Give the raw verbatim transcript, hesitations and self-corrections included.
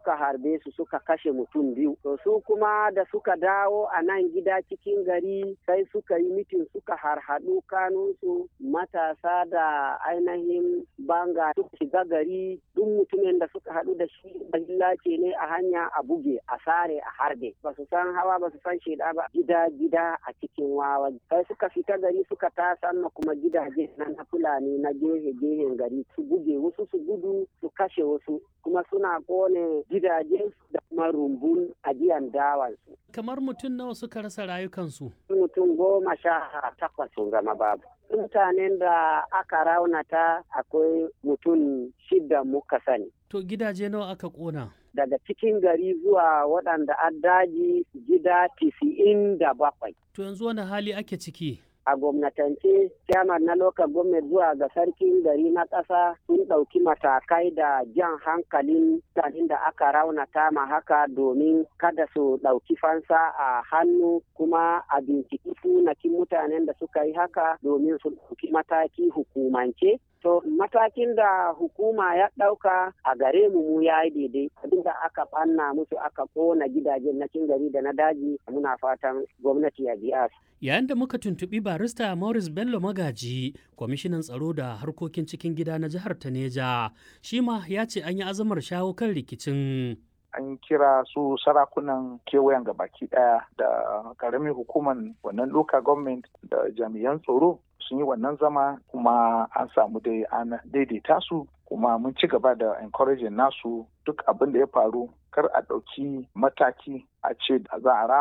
suka harbe su suka kashe mutum biyu. To su kuma da suka dawo a nan gida cikin gari sai suka yi mitin suka harhaɗu kanunsu matasa da ainihin banga suka shiga gari duk mutumin da suka haɗu da shi bahilla ce ne a hanya a buge a sare a harbe ba su san hawa ba su san sheda ba gida gida a cikin wawa sai suka fita gari suka tasanna kuma gidaje na na fulani na gehe gehen gari su buge wasu su gudu su kashe wasu kuma suna kone gidajen da kuma rumbun ajiyan dawansu. Kamar mutum nawa suka rasa rayukansu? Mutum goma sha takwas sun zama babu. Mutanen da aka raunata akwai mutum shida muka sani. To gidaje nawa aka kona? Daga cikin gari zuwa waɗanda an daji gida tisa'in da bakwai. To yanzu wani hali ake ciki? A gwamnatance chairman na local government zuwa ga sarkin gari na ƙasa sun ɗauki matakai da jan hankalin mutanen da aka raunata ma haka domin kada su ɗauki fansa a hannu kuma a binciki sunakin mutanen da suka yi haka domin su ɗauki mataki hukumance. To matakin da hukuma ya ɗauka a gare mu mu ya yi daidai abinda aka ɓanna musu aka ƙona gidajen na cin gari da na daji muna fatan gwamnati ya biya su. Yayin da muka tuntuɓi barista Morris Bello Magaji, kwamishinan tsaro da harkokin cikin gida na jihar Taneja, shi ma ya ce an yi azamar shawo kan rikicin. An kira su sarakunan kewayen gabaki daya da karamin hukumar wannan local government da jami'an tsaro sun yi wannan zama kuma an samu dai an daidaita su kuma mun ci gaba da encouraging nasu duk abin da ya faru kar a ɗauki mataki a ce za a